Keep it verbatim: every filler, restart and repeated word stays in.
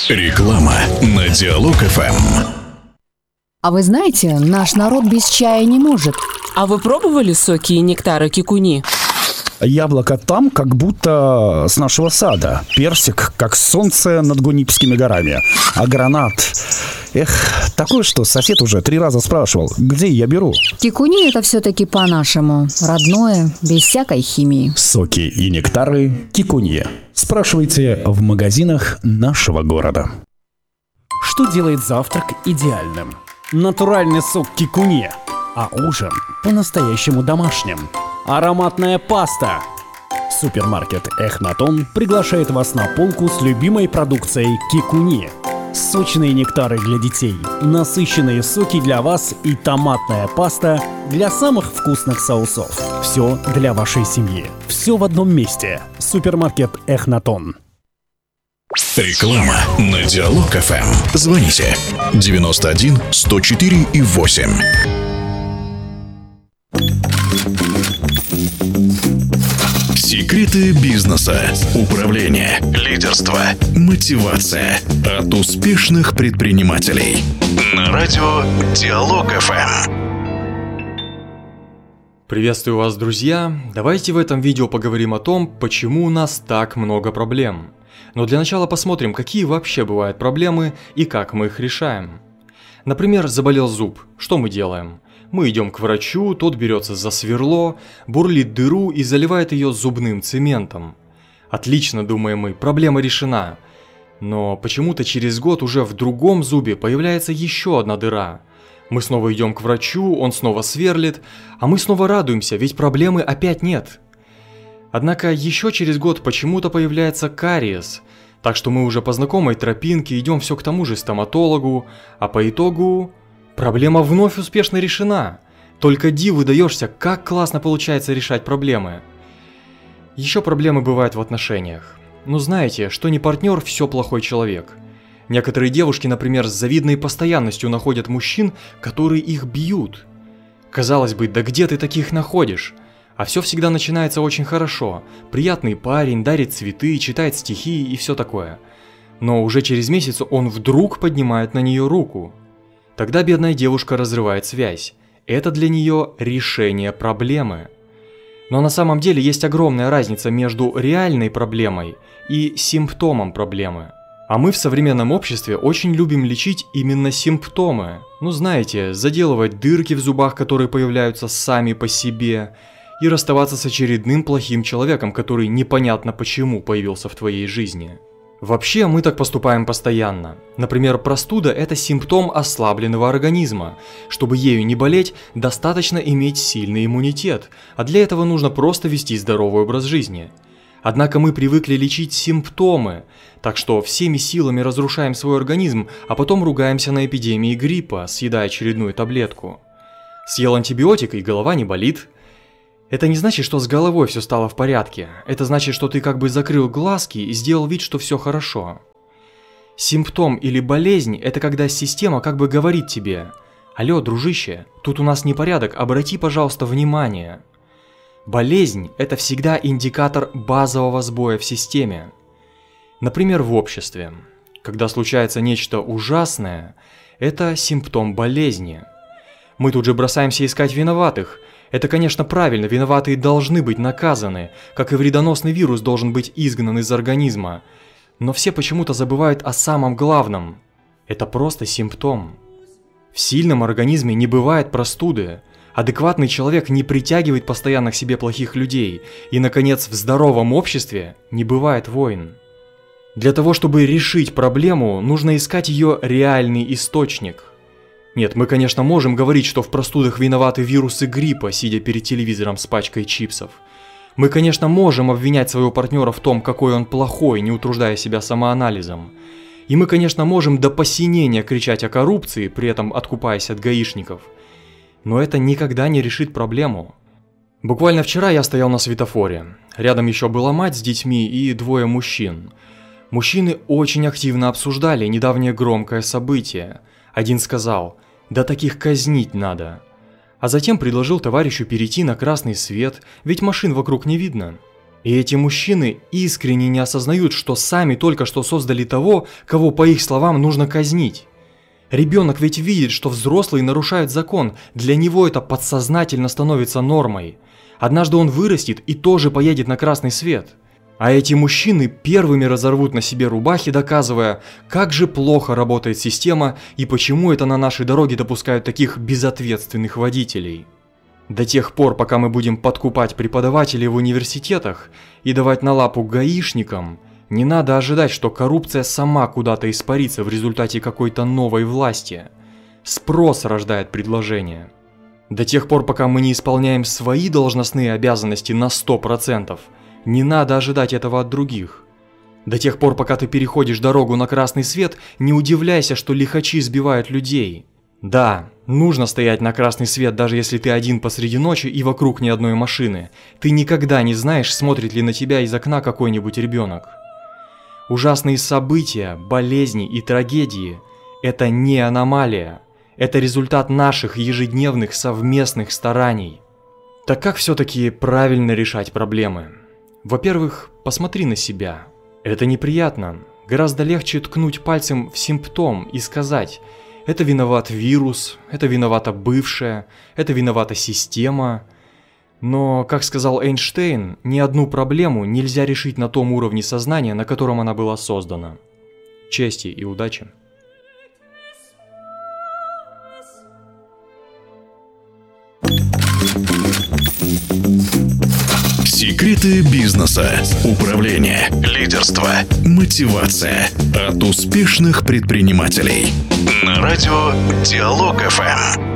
Реклама на Диалог эф эм. А вы знаете, наш народ без чая не может. А вы пробовали соки и нектары кикуни? Яблоко там, как будто с нашего сада. Персик, как солнце над Гунипскими горами. А гранат... Эх, такое, что сосед уже три раза спрашивал, где я беру. Кикуни — это все-таки по-нашему. Родное, без всякой химии. Соки и нектары кикуни. Спрашивайте в магазинах нашего города. Что делает завтрак идеальным? Натуральный сок кикуни. А ужин по-настоящему домашним. Ароматная паста. Супермаркет Эхнатон приглашает вас на полку с любимой продукцией кикуни. Сочные нектары для детей, насыщенные соки для вас и томатная паста для самых вкусных соусов. Все для вашей семьи. Все в одном месте. Супермаркет Эхнатон. Реклама на Диалог эф эм. Звоните девяносто один сто четыре и восемь. Секреты бизнеса, управления, лидерства, мотивация от успешных предпринимателей. На радио Диалог эф эм. Приветствую вас, друзья! Давайте в этом видео поговорим о том, почему у нас так много проблем. Но для начала посмотрим, какие вообще бывают проблемы и как мы их решаем. Например, заболел зуб. Что мы делаем? Мы идем к врачу, тот берется за сверло, бурлит дыру и заливает ее зубным цементом. Отлично, думаем мы, проблема решена. Но почему-то через год уже в другом зубе появляется еще одна дыра. Мы снова идем к врачу, он снова сверлит, а мы снова радуемся, ведь проблемы опять нет. Однако еще через год почему-то появляется кариес, так что мы уже по знакомой тропинке идем все к тому же стоматологу, а по итогу... Проблема вновь успешно решена. Только диву даешься, как классно получается решать проблемы. Еще проблемы бывают в отношениях. Ну знаете, что не партнер, все плохой человек. Некоторые девушки, например, с завидной постоянностью находят мужчин, которые их бьют. Казалось бы, да где ты таких находишь? А все всегда начинается очень хорошо. Приятный парень, дарит цветы, читает стихи и все такое. Но уже через месяц он вдруг поднимает на нее руку. Тогда бедная девушка разрывает связь. Это для нее решение проблемы. Но на самом деле есть огромная разница между реальной проблемой и симптомом проблемы. А мы в современном обществе очень любим лечить именно симптомы. Ну знаете, заделывать дырки в зубах, которые появляются сами по себе, и расставаться с очередным плохим человеком, который непонятно почему появился в твоей жизни. Вообще мы так поступаем постоянно. Например, простуда – это симптом ослабленного организма. Чтобы ею не болеть, достаточно иметь сильный иммунитет, а для этого нужно просто вести здоровый образ жизни. Однако мы привыкли лечить симптомы, так что всеми силами разрушаем свой организм, а потом ругаемся на эпидемии гриппа, съедая очередную таблетку. Съел антибиотик и голова не болит. Это не значит, что с головой все стало в порядке. Это значит, что ты как бы закрыл глазки и сделал вид, что все хорошо. Симптом или болезнь – это когда система как бы говорит тебе: «Алло, дружище, тут у нас непорядок, обрати, пожалуйста, внимание». Болезнь – это всегда индикатор базового сбоя в системе. Например, в обществе. Когда случается нечто ужасное, это симптом болезни. Мы тут же бросаемся искать виноватых. Это, конечно, правильно, виноватые должны быть наказаны, как и вредоносный вирус должен быть изгнан из организма. Но все почему-то забывают о самом главном. Это просто симптом. В сильном организме не бывает простуды. Адекватный человек не притягивает постоянно к себе плохих людей. И, наконец, в здоровом обществе не бывает войн. Для того, чтобы решить проблему, нужно искать ее реальный источник. Нет, мы, конечно, можем говорить, что в простудах виноваты вирусы гриппа, сидя перед телевизором с пачкой чипсов. Мы, конечно, можем обвинять своего партнера в том, какой он плохой, не утруждая себя самоанализом. И мы, конечно, можем до посинения кричать о коррупции, при этом откупаясь от гаишников. Но это никогда не решит проблему. Буквально вчера я стоял на светофоре. Рядом еще была мать с детьми и двое мужчин. Мужчины очень активно обсуждали недавнее громкое событие. Один сказал: «Да таких казнить надо». А затем предложил товарищу перейти на красный свет, ведь машин вокруг не видно. И эти мужчины искренне не осознают, что сами только что создали того, кого, по их словам, нужно казнить. Ребенок ведь видит, что взрослые нарушают закон, для него это подсознательно становится нормой. Однажды он вырастет и тоже поедет на красный свет. А эти мужчины первыми разорвут на себе рубахи, доказывая, как же плохо работает система и почему это на нашей дороге допускают таких безответственных водителей. До тех пор, пока мы будем подкупать преподавателей в университетах и давать на лапу гаишникам, не надо ожидать, что коррупция сама куда-то испарится в результате какой-то новой власти. Спрос рождает предложение. До тех пор, пока мы не исполняем свои должностные обязанности на сто процентов, не надо ожидать этого от других. До тех пор, пока ты переходишь дорогу на красный свет, не удивляйся, что лихачи сбивают людей. Да, нужно стоять на красный свет, даже если ты один посреди ночи и вокруг ни одной машины. Ты никогда не знаешь, смотрит ли на тебя из окна какой-нибудь ребенок. Ужасные события, болезни и трагедии – это не аномалия. Это результат наших ежедневных совместных стараний. Так как все-таки правильно решать проблемы? Во-первых, посмотри на себя. Это неприятно. Гораздо легче ткнуть пальцем в симптом и сказать: это виноват вирус, это виновата бывшая, это виновата система. Но, как сказал Эйнштейн, ни одну проблему нельзя решить на том уровне сознания, на котором она была создана. Чести и удачи! Секреты бизнеса, управления, лидерства, мотивация от успешных предпринимателей. На радио Диалог эф эм.